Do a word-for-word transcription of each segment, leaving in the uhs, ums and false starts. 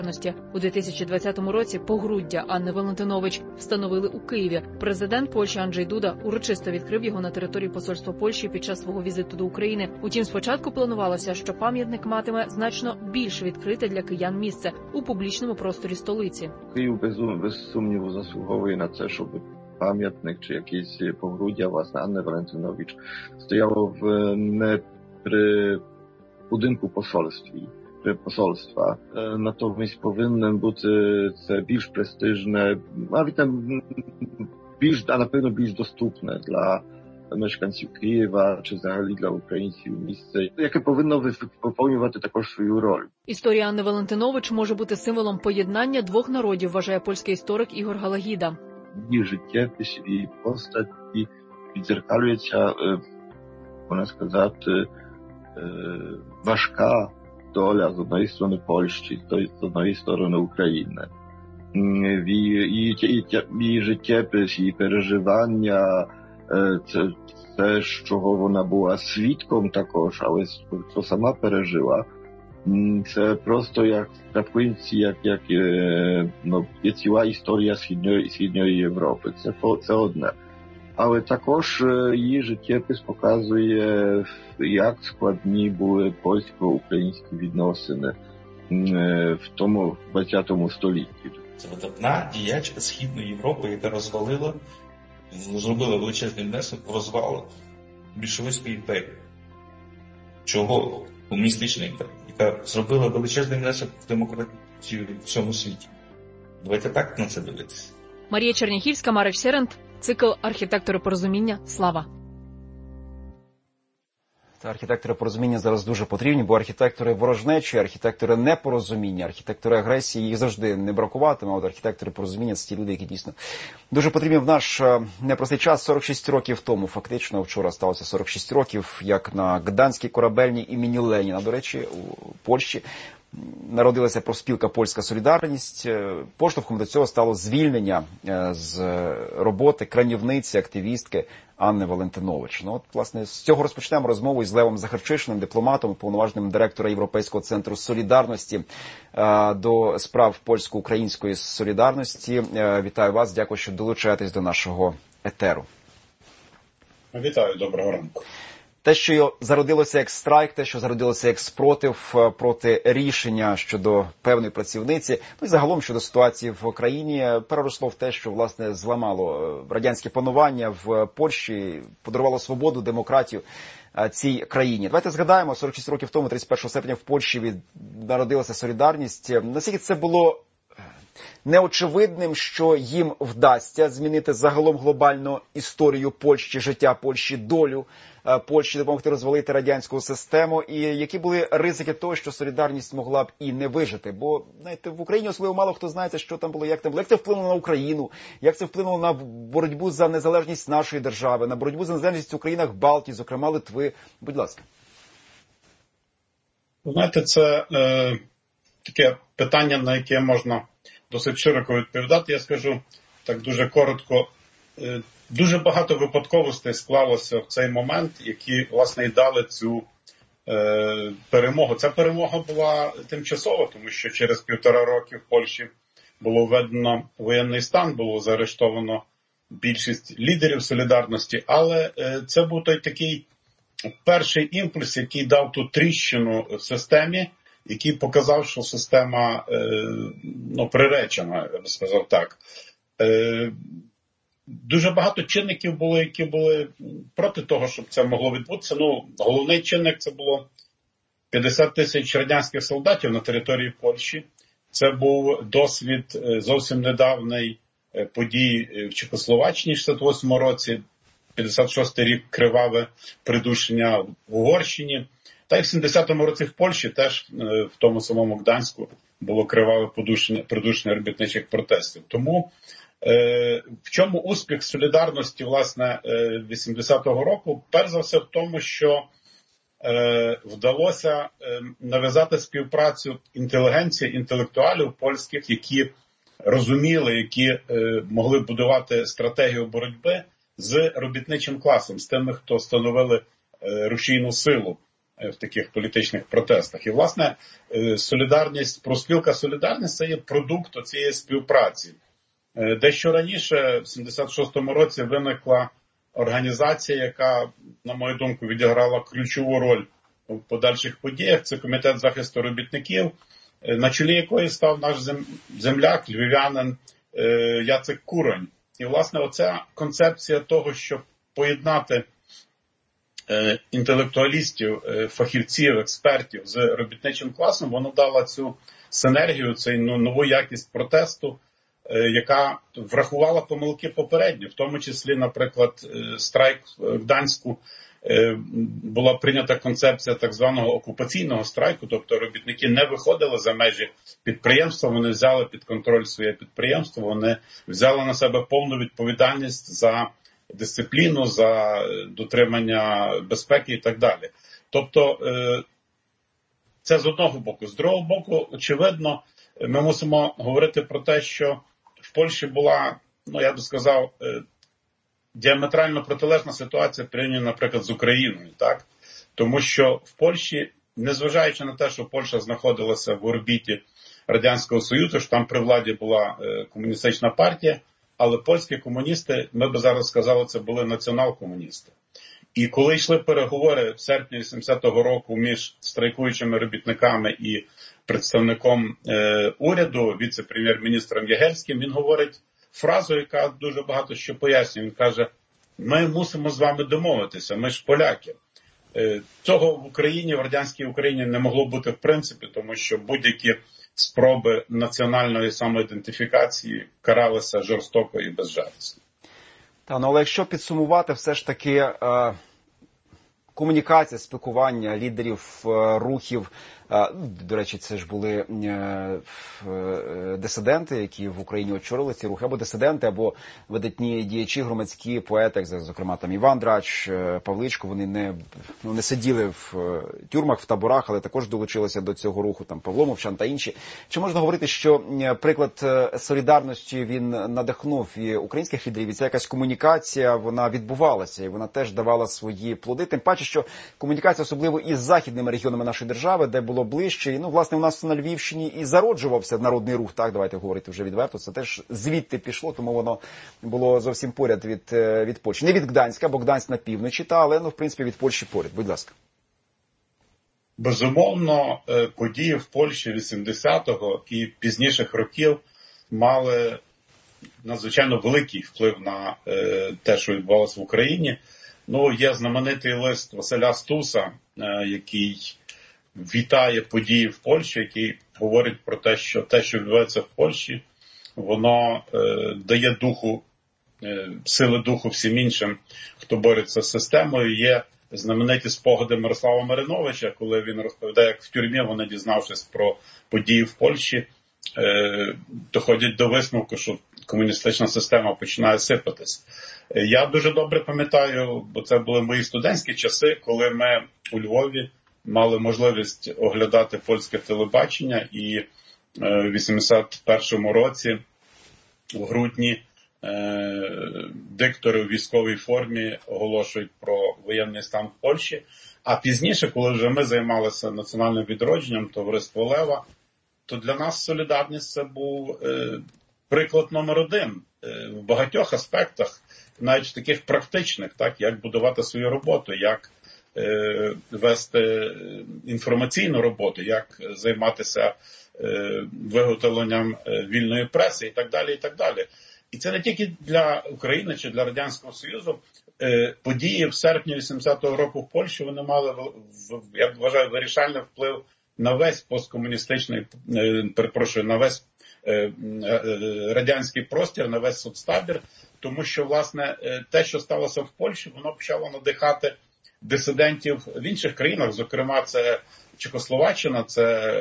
У дві тисячі двадцятому році погруддя Анни Валентинович встановили у Києві. Президент Польщі Анджей Дуда урочисто відкрив його на території посольства Польщі під час свого візиту до України. Утім, спочатку планувалося, що пам'ятник матиме значно більш відкрите для киян місце у публічному просторі столиці. Київ без, без сумніву заслуговує на це, щоб пам'ятник чи якісь погруддя, власне, Анни Валентинович стояло в не при будинку посольстві. Посольства. Натомість повинен бути це більш престижне, навіть більш, а напевно більш доступне для мешканців Києва чи взагалі для українців місце, яке повинно виконувати також свою роль. Історія Анни Валентинович може бути символом поєднання двох народів, вважає польський історик Ігор Галагіда. Її життєпис, її постаті відзеркалюється, можна сказати, важка доля з одної сторони Польщі, з одної сторони України. Її, її, її життєпис, її переживання, це те, чого вона була свідком також, але що сама пережила. Це просто як спадкоємці, як, як ну, є ціла історія Східної, Східної Європи. Це, це одне. Але також її життєпис показує, як складні були польсько-українські відносини в тому двадцятому столітті. Це видатна діячка Східної Європи, яка розвалила, зробила величезний внесок в розвал більшовицької імперії. Чого? Комуністичної імперії, яка зробила величезний внесок в демократію в всьому світі. Давайте так на це дивитися. Марія Черняхівська, Марич Серент. Цикл «Архітектори порозуміння. Слава». Та архітектори порозуміння зараз дуже потрібні, бо архітектори ворожнечі, архітектори непорозуміння, архітектори агресії, їх завжди не бракуватиме, а от архітектори порозуміння – це ті люди, які дійсно дуже потрібні в наш непростий час. сорок шість років тому, фактично, вчора сталося сорок шість років, як на Гданській корабельній імені Леніна, до речі, у Польщі, народилася профспілка «Польська Солідарність». Поштовхом до цього стало звільнення з роботи кранівниці, активістки Анни Валентинович. Ну, от, власне, з цього розпочнемо розмову із Левом Захарчишиним, дипломатом, повноважним директора Європейського центру солідарності до справ польсько-української солідарності. Вітаю вас, дякую, що долучаєтесь до нашого етеру. Вітаю, доброго ранку. Те, що зародилося як страйк, те, що зародилося як спротив проти рішення щодо певної працівниці, ну і загалом щодо ситуації в країні, переросло в те, що, власне, зламало радянське панування в Польщі, подарувало свободу, демократію цій країні. Давайте згадаємо, сорок шість років тому, тридцять першого серпня, в Польщі від... народилася солідарність. Наскільки це було неочевидним, що їм вдасться змінити загалом глобальну історію Польщі, життя Польщі, долю Польщі, допомогти розвалити радянську систему, і які були ризики того, що солідарність могла б і не вижити. Бо, знаєте, в Україні особливо мало хто знає, що там було, як там було, як це вплинуло на Україну, як це вплинуло на боротьбу за незалежність нашої держави, на боротьбу за незалежність у країнах Балтії, зокрема Литви. Будь ласка. Знаєте, це е, таке питання, на яке можна досить широко відповідати. Я скажу так дуже коротко. Е, Дуже багато випадковостей склалося в цей момент, які, власне, і дали цю е, перемогу. Ця перемога була тимчасова, тому що через півтора роки в Польщі було введено воєнний стан, було заарештовано більшість лідерів солідарності, але е, це був той такий перший імпульс, який дав ту тріщину в системі, який показав, що система е, ну, приречена, я би сказав так. Е, Дуже багато чинників було, які були проти того, щоб це могло відбутися. Ну, головний чинник – це було п'ятдесят тисяч радянських солдатів на території Польщі. Це був досвід зовсім недавній подій в Чехословаччині в шістдесят восьмому році, п'ятдесят шостий рік криваве придушення в Угорщині. Та й в сімдесятому році в Польщі теж в тому самому Гданську було криваве придушення, придушення робітничих протестів. Тому в чому успіх солідарності, власне, вісімдесятого року? Перш за все в тому, що вдалося нав'язати співпрацю інтелігенції, інтелектуалів польських, які розуміли, які могли будувати стратегію боротьби з робітничим класом, з тими, хто становили рушійну силу в таких політичних протестах. І, власне, солідарність, профспілка «Солідарність» – це є продукт цієї співпраці. Дещо раніше, в сімдесят шостому році, виникла організація, яка, на мою думку, відіграла ключову роль у подальших подіях. Це Комітет захисту робітників, на чолі якої став наш земляк, львів'янин Яцек Куронь. І, власне, оця концепція того, щоб поєднати інтелектуалістів, фахівців, експертів з робітничим класом, воно дало цю синергію, цю нову якість протесту, яка врахувала помилки попередні, в тому числі, наприклад, страйк в Гданську, була прийнята концепція так званого окупаційного страйку, тобто робітники не виходили за межі підприємства, вони взяли під контроль своє підприємство, вони взяли на себе повну відповідальність за дисципліну, за дотримання безпеки і так далі. Тобто це з одного боку. З другого боку, очевидно, ми мусимо говорити про те, що в Польщі була, ну я би сказав, діаметрально протилежна ситуація порівняно, наприклад, з Україною, так? Тому що в Польщі, незважаючи на те, що Польща знаходилася в орбіті Радянського Союзу, що там при владі була комуністична партія, але польські комуністи, ми би зараз сказали, це були націонал-комуністи. І коли йшли переговори в серпні вісімдесятого року між страйкуючими робітниками і представником е, уряду, віце-прем'єр-міністром Ягельським, він говорить фразу, яка дуже багато що пояснює. Він каже, ми мусимо з вами домовитися, ми ж поляки. Е, цього в Україні, в радянській Україні не могло бути в принципі, тому що будь-які спроби національної самоідентифікації каралися жорстоко і безжалісно. Та, ну, але якщо підсумувати все ж таки е, комунікація, спілкування лідерів е, рухів, е, до речі, це ж були е, е, дисиденти, які в Україні очолили ці рухи, або дисиденти, або видатні діячі, громадські поети, як, зокрема, там Іван Драч, е, Павличко, вони не, ну, не сиділи в е, тюрмах, в таборах, але також долучилися до цього руху, там Павло Мовчан та інші. Чи можна говорити, що е, приклад е, солідарності, він надихнув і українських лідерів, і ця якась комунікація, вона відбувалася, і вона теж давала свої плоди, тим паче, що комунікація, особливо із західними регіонами нашої держави, де було ближче, і, ну, власне, у нас на Львівщині і зароджувався народний рух, так, давайте говорити вже відверто, це теж звідти пішло, тому воно було зовсім поряд від, від Польщі. Не від Гданська, бо Гданськ на півночі, та, але, ну, в принципі, від Польщі поряд. Будь ласка. Безумовно, події в Польщі вісімдесятого і пізніших років мали надзвичайно великий вплив на те, що відбувалося в Україні. Ну, є знаменитий лист Василя Стуса, який вітає події в Польщі, який говорить про те, що те, що відбувається в Польщі, воно е, дає духу, е, сили духу всім іншим, хто бореться з системою. Є знамениті спогади Мирослава Мариновича, коли він розповідає, як в тюрмі вони, дізнавшись про події в Польщі, е, доходять до висновку, що комуністична система починає сипатись. Я дуже добре пам'ятаю, бо це були мої студентські часи, коли ми у Львові мали можливість оглядати польське телебачення, і в вісімдесят першому році, в грудні, диктори у військовій формі оголошують про воєнний стан в Польщі. А пізніше, коли вже ми займалися національним відродженням, товариство Лева, то для нас солідарність це був приклад номер один в багатьох аспектах, навіть в таких практичних, так, як будувати свою роботу, як е, вести інформаційну роботу, як займатися е, виготовленням вільної преси і так далі, і так далі. І це не тільки для України чи для Радянського Союзу. Е, події в серпні вісімдесятого року в Польщі, вони мали, в, я вважаю, вирішальний вплив на весь посткомуністичний, е, перепрошую, на весь радянський простір, на весь соцтабір, тому що, власне, те, що сталося в Польщі, воно почало надихати дисидентів в інших країнах, зокрема, це Чехословаччина, це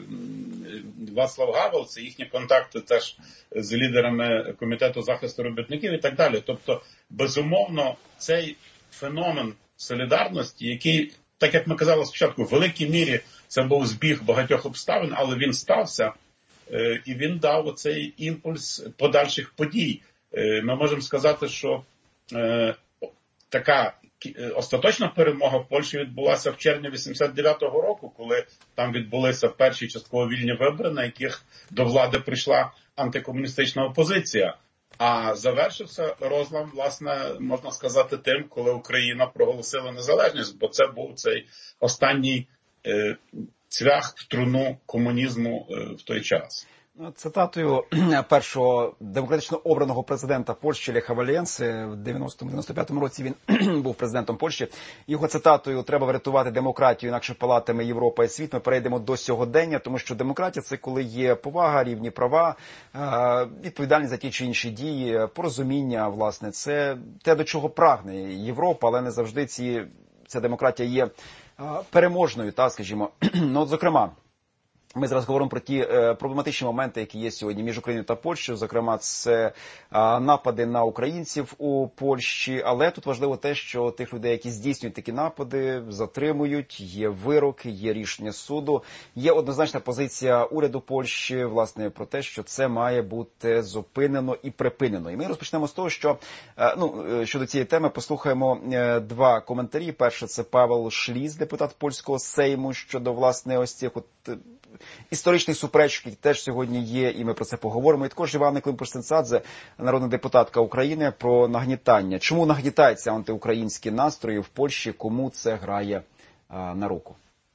Вацлав Гавел, це їхні контакти теж з лідерами Комітету захисту робітників і так далі. Тобто, безумовно, цей феномен солідарності, який, так як ми казали спочатку, в великій мірі це був збіг багатьох обставин, але він стався, і він дав оцей імпульс подальших подій. Ми можемо сказати, що е, така остаточна перемога Польщі відбулася в червні вісімдесят дев'ятого року, коли там відбулися перші частково вільні вибори, на яких до влади прийшла антикомуністична опозиція. А завершився розлам, власне, можна сказати, тим, коли Україна проголосила незалежність, бо це був цей останній е, цвях в труну комунізму е, в той час. Цитатою першого демократично обраного президента Польщі Леха Валенси в дев'яностому дев'яносто п'ятому році він був президентом Польщі. Його цитатою «Треба врятувати демократію, інакше палатиме Європа і світ». Ми перейдемо до сьогодення, тому що демократія – це коли є повага, рівні права, відповідальність за ті чи інші дії, порозуміння, власне. Це те, до чого прагне Європа, але не завжди ці, ця демократія є переможною, та, скажімо. Ну, от, зокрема, ми зараз говоримо про ті е, проблематичні моменти, які є сьогодні між Україною та Польщею. Зокрема, це е, напади на українців у Польщі. Але тут важливо те, що тих людей, які здійснюють такі напади, затримують, є вироки, є рішення суду. Є однозначна позиція уряду Польщі, власне, про те, що це має бути зупинено і припинено. І ми розпочнемо з того, що, е, ну, щодо цієї теми послухаємо е, два коментарі. Перше, це Павел Шліс, депутат польського Сейму, щодо, власне, ось цих от історичних суперечок, які теж сьогодні є, і ми про це поговоримо. І також Іванна Климпуш-Цинцадзе, народна депутатка України, про нагнітання. Чому нагнітаються антиукраїнські настрої в Польщі, кому це грає а, на руку?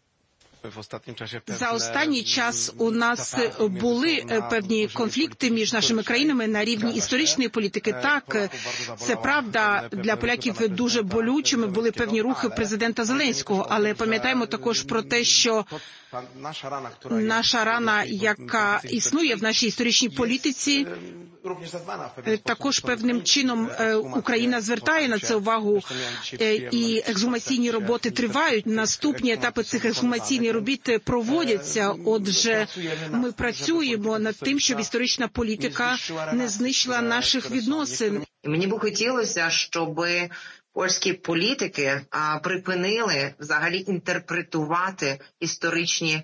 За останній час у нас були певні конфлікти між нашими країнами на рівні історичної політики. Так, це правда, для поляків дуже болючими були певні рухи президента Зеленського, але пам'ятаємо також про те, що наша рана, яка існує в нашій історичній політиці, також певним чином Україна звертає на це увагу, і ексгумаційні роботи тривають. Наступні етапи цих ексгумаційних робіт проводяться. Отже, ми працюємо над тим, щоб історична політика не знищила наших відносин. Мені б хотілося, щоб польські політики а, припинили взагалі інтерпретувати історичні,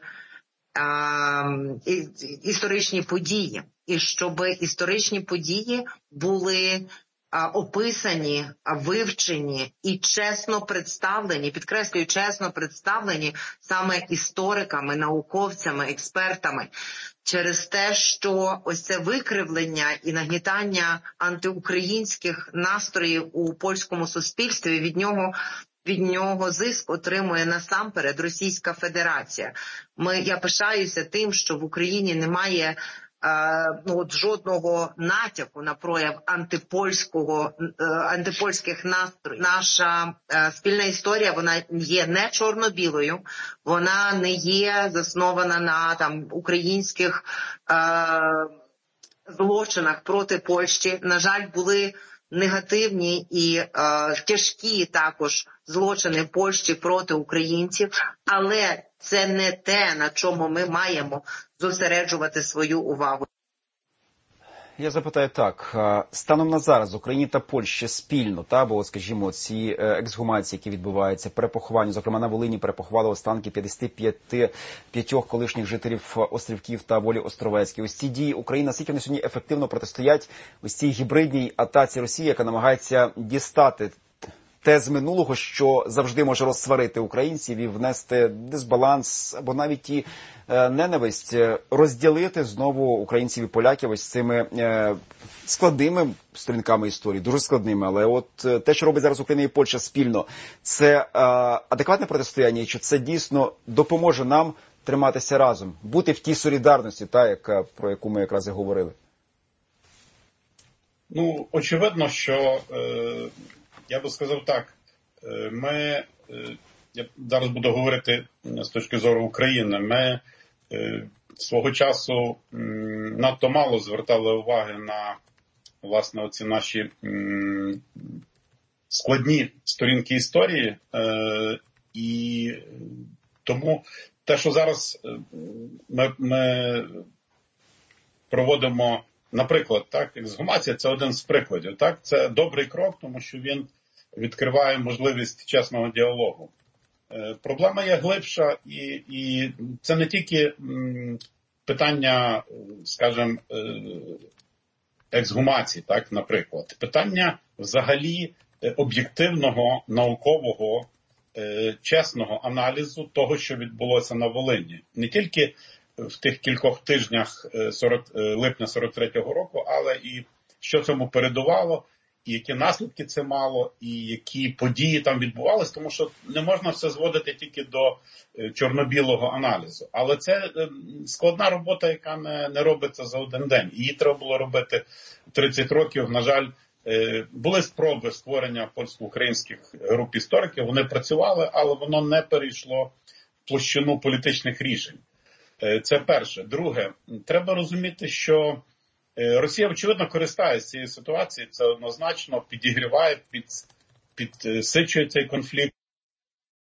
а, і, історичні події. І щоб історичні події були а, описані, а, вивчені і чесно представлені, підкреслюю, чесно представлені саме істориками, науковцями, експертами. Через те, що ось це викривлення і нагнітання антиукраїнських настроїв у польському суспільстві, від нього від нього зиск отримує насамперед Російська Федерація. Ми, я пишаюся тим, що в Україні немає ну, от жодного натяку на прояв антипольського, антипольських настроїв. Наша спільна історія, вона є не чорно-білою, вона не є заснована на там українських е- злочинах проти Польщі. На жаль, були негативні і е, тяжкі також злочини Польщі проти українців, але це не те, на чому ми маємо зосереджувати свою увагу. Я запитаю так, станом на зараз Україні та Польщі спільно, та, бо, скажімо, ці ексгумації, які відбуваються, перепоховання, зокрема на Волині перепоховали останки п'ятдесят п'ять колишніх жителів острівків та Волі Островецькій. Ось ці дії Україна, скільки вони сьогодні ефективно протистоять ось цій гібридній атаці Росії, яка намагається дістати те з минулого, що завжди може розсварити українців і внести дисбаланс або навіть і е, ненависть, розділити знову українців і поляків ось цими е, складними сторінками історії, дуже складними. Але от е, те, що робить зараз Україна і Польща спільно, це е, адекватне протистояння, і чи це дійсно допоможе нам триматися разом, бути в тій солідарності, та, яка, про яку ми якраз і говорили? Ну, очевидно, що е... я би сказав так, ми, я зараз буду говорити з точки зору України, ми свого часу надто мало звертали уваги на, власне, оці наші складні сторінки історії, і тому те, що зараз ми, ми проводимо, наприклад, так, ексгумація – це один з прикладів, так, це добрий крок, тому що він відкриває можливість чесного діалогу. Е, проблема є глибша, і, і це не тільки м, питання, скажімо, е, ексгумації, так, наприклад. Питання взагалі об'єктивного, наукового, чесного аналізу того, що відбулося на Волині. Не тільки в тих кількох тижнях липня сорок третього року, але і що цьому передувало, і які наслідки це мало, і які події там відбувалися, тому що не можна все зводити тільки до чорно-білого аналізу. Але це складна робота, яка не, не робиться за один день. Її треба було робити тридцять років. На жаль, були спроби створення польсько-українських груп істориків, вони працювали, але воно не перейшло в площину політичних рішень. Це перше. Друге, треба розуміти, що Росія, очевидно, користається цією ситуацією, це однозначно підігріває, під, підсичує цей конфлікт.